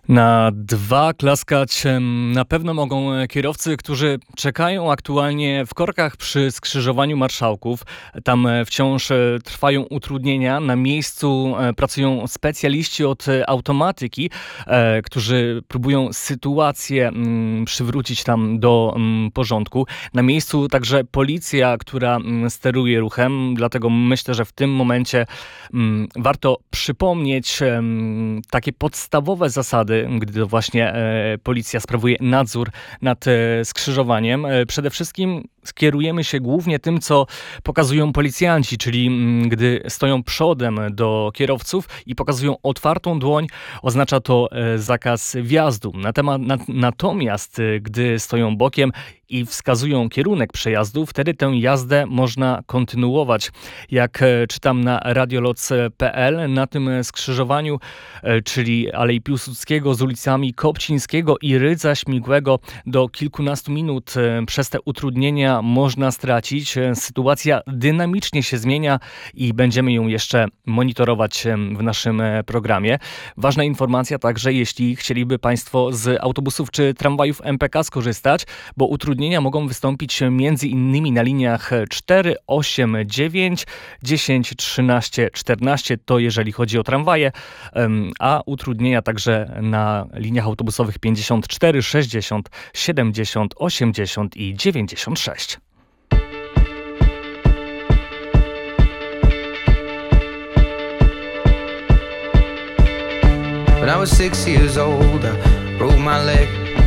Na dwa klaskać na pewno mogą kierowcy, którzy czekają aktualnie w korkach przy skrzyżowaniu marszałków. Tam wciąż trwają utrudnienia. Na miejscu pracują specjaliści od automatyki, którzy próbują sytuację przywrócić tam do porządku. Na miejscu także policja, która steruje ruchem. Dlatego myślę, że w tym momencie warto przypomnieć takie podstawowe zasady, gdy to właśnie policja sprawuje nadzór nad skrzyżowaniem. Przede wszystkim skierujemy się głównie tym, co pokazują policjanci, czyli gdy stoją przodem do kierowców i pokazują otwartą dłoń, oznacza to zakaz wjazdu. Natomiast gdy stoją bokiem i wskazują kierunek przejazdu, wtedy tę jazdę można kontynuować. Jak czytam na radioloc.pl, na tym skrzyżowaniu, czyli Alei Piłsudskiego z ulicami Kopcińskiego i Rydza Śmigłego, do kilkunastu minut przez te utrudnienia można stracić. Sytuacja dynamicznie się zmienia i będziemy ją jeszcze monitorować w naszym programie. Ważna informacja także, jeśli chcieliby Państwo z autobusów czy tramwajów MPK skorzystać, bo utrudnienia mogą wystąpić między innymi na liniach 4, 8, 9, 10, 13, 14, to jeżeli chodzi o tramwaje, a utrudnienia także na liniach autobusowych 54, 60, 70, 80 i 96. When I was 6 years old, I broke my leg.